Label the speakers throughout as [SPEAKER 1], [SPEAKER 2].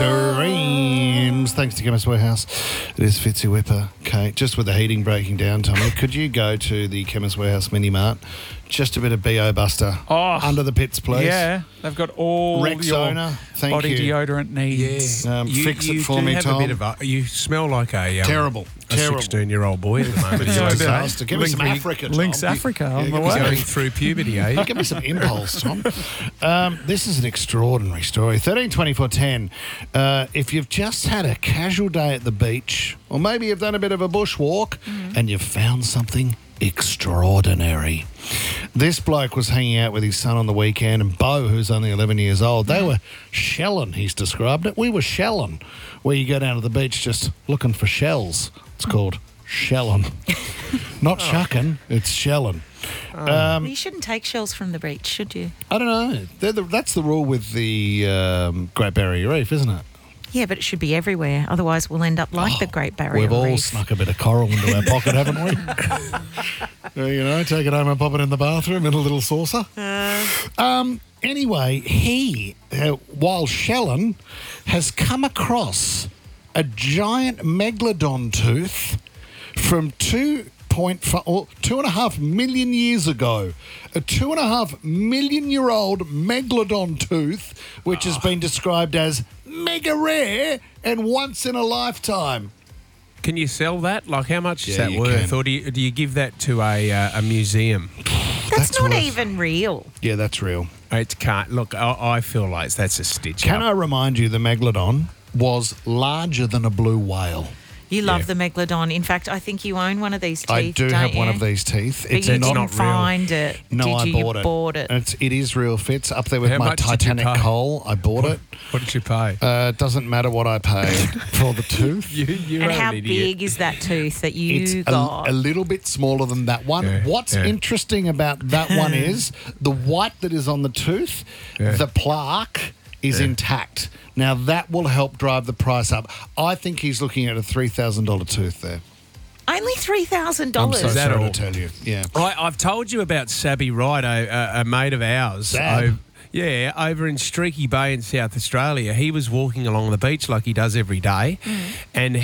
[SPEAKER 1] dreams. Thanks to Chemist Warehouse. It is Fitzy Whipper. Kate, just with the heating breaking down, Tommy, could you go to the Chemist Warehouse Mini Mart? Just a bit of BO Buster under the pits, please.
[SPEAKER 2] Yeah, they've got all
[SPEAKER 1] Rexona, thank
[SPEAKER 2] body
[SPEAKER 1] you.
[SPEAKER 2] deodorant needs.
[SPEAKER 3] Yeah.
[SPEAKER 1] Fix it for me,
[SPEAKER 3] have
[SPEAKER 1] Tom.
[SPEAKER 3] A bit of you smell like a
[SPEAKER 1] Terrible.
[SPEAKER 3] 16-year-old boy at the moment.
[SPEAKER 1] It's a
[SPEAKER 3] You're
[SPEAKER 1] disaster. Give me some Africa, Tom.
[SPEAKER 2] Lynx Africa on the
[SPEAKER 1] give me
[SPEAKER 2] way.
[SPEAKER 3] going through puberty, eh?
[SPEAKER 1] Give me some impulse, Tom. This is an extraordinary story. 13-24-10. If you've just had a casual day at the beach, or maybe you've done a bit of a bushwalk and you've found something extraordinary. This bloke was hanging out with his son on the weekend, and Bo, who's only 11 years old, they were shelling, he's described it. We were shelling, where you go down to the beach just looking for shells. It's called shelling. Not shucking, it's shelling.
[SPEAKER 4] You shouldn't take shells from the beach, should you?
[SPEAKER 1] I don't know. That's the rule with the Great Barrier Reef, isn't it?
[SPEAKER 4] Yeah, but it should be everywhere. Otherwise, we'll end up like the Great Barrier
[SPEAKER 1] We've all
[SPEAKER 4] Reef.
[SPEAKER 1] snuck a bit of coral into our pocket, haven't we? Take it home and pop it in the bathroom in a little saucer. Anyway, he, while shelling, has come across a giant megalodon tooth from 2.5 million years ago. A 2.5 million year old megalodon tooth, which has been described as mega rare and once in a lifetime.
[SPEAKER 3] Can you sell that? Like, how much is
[SPEAKER 1] Yeah,
[SPEAKER 3] that
[SPEAKER 1] you
[SPEAKER 3] worth?
[SPEAKER 1] can.
[SPEAKER 3] Or do you give that to a museum?
[SPEAKER 4] That's not
[SPEAKER 1] worth-
[SPEAKER 4] even real.
[SPEAKER 1] Yeah, that's real.
[SPEAKER 3] It can't. Look, I feel like that's a stitch
[SPEAKER 1] Can
[SPEAKER 3] up.
[SPEAKER 1] I remind you, the megalodon was larger than a blue whale.
[SPEAKER 4] You love the megalodon. In fact, I think you own one of these teeth.
[SPEAKER 1] I do
[SPEAKER 4] don't
[SPEAKER 1] have one
[SPEAKER 4] you?
[SPEAKER 1] of these teeth.
[SPEAKER 4] But
[SPEAKER 1] It's
[SPEAKER 4] you
[SPEAKER 1] not
[SPEAKER 4] didn't
[SPEAKER 3] real.
[SPEAKER 4] find it.
[SPEAKER 1] No,
[SPEAKER 4] did
[SPEAKER 1] I
[SPEAKER 4] you?
[SPEAKER 1] bought
[SPEAKER 4] You
[SPEAKER 1] it.
[SPEAKER 4] bought it.
[SPEAKER 1] It is real. Fits up there with
[SPEAKER 3] How
[SPEAKER 1] my
[SPEAKER 3] much did you
[SPEAKER 1] Titanic
[SPEAKER 3] pay?
[SPEAKER 1] coal. I bought it.
[SPEAKER 3] What did you pay?
[SPEAKER 1] It doesn't matter what I paid for the tooth.
[SPEAKER 3] You're
[SPEAKER 4] And
[SPEAKER 3] an
[SPEAKER 4] how
[SPEAKER 3] idiot.
[SPEAKER 4] big is that tooth that you
[SPEAKER 1] It's
[SPEAKER 4] got?
[SPEAKER 1] a little bit smaller than that one.
[SPEAKER 3] Yeah,
[SPEAKER 1] What's
[SPEAKER 3] yeah.
[SPEAKER 1] interesting about that one is the white that is on the tooth,
[SPEAKER 3] Yeah.
[SPEAKER 1] the plaque is intact. Now, that will help drive the price up. I think he's looking at a $3,000 tooth there.
[SPEAKER 4] Only $3,000.
[SPEAKER 1] I'm so
[SPEAKER 3] Is that
[SPEAKER 1] sorry
[SPEAKER 3] all?
[SPEAKER 1] to tell you. Yeah.
[SPEAKER 3] I've told you about Sabby Wright, a mate of ours.
[SPEAKER 1] Sab?
[SPEAKER 3] Over in Streaky Bay in South Australia. He was walking along the beach like he does every day, and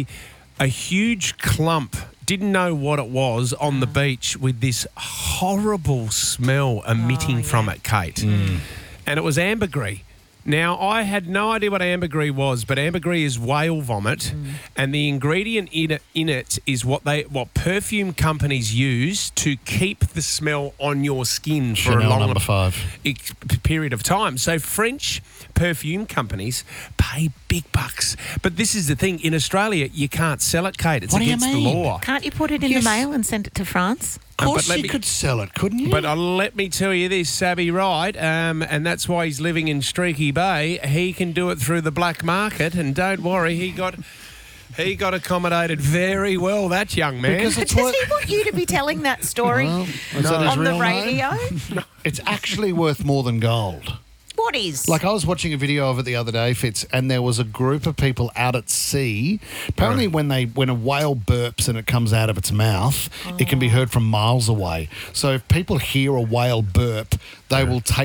[SPEAKER 3] a huge clump, didn't know what it was, on the beach with this horrible smell emitting from it, Kate. And it was ambergris. Now, I had no idea what ambergris was, but ambergris is whale vomit, and the ingredient in it is what perfume companies use to keep the smell on your skin for
[SPEAKER 1] Chanel
[SPEAKER 3] a long
[SPEAKER 1] number 5.
[SPEAKER 3] period of time. So French perfume companies pay big bucks. But this is the thing. In Australia, you can't sell it, Kate. It's
[SPEAKER 1] What do you
[SPEAKER 3] against the
[SPEAKER 1] mean?
[SPEAKER 3] law.
[SPEAKER 4] Can't you put it in
[SPEAKER 1] Yes.
[SPEAKER 4] the mail and send it to France?
[SPEAKER 1] Of course,
[SPEAKER 3] but let
[SPEAKER 1] you
[SPEAKER 3] me-
[SPEAKER 1] could sell it, couldn't you?
[SPEAKER 3] But let me tell you this, Sabby Wright, and that's why he's living in Streaky Bay. He can do it through the black market, and don't worry, he got accommodated very well, that young man.
[SPEAKER 1] Because
[SPEAKER 4] Does he want you to be telling that story
[SPEAKER 1] Well, is that his
[SPEAKER 4] on the
[SPEAKER 1] real name?
[SPEAKER 4] radio?
[SPEAKER 1] It's actually worth more than gold.
[SPEAKER 4] What is?
[SPEAKER 1] Like, I was watching a video of it the other day, Fitz, and there was a group of people out at sea. Apparently, when a whale burps and it comes out of its mouth, it can be heard from miles away. So if people hear a whale burp, they will take